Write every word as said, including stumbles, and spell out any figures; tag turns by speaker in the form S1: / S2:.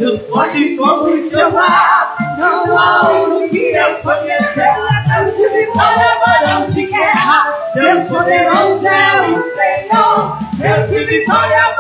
S1: Deus forte como Jeová. Não há um que eu conhecer. Deus de vitória, varão de guerra. Deus poderoso é o Senhor. Deus de vitória,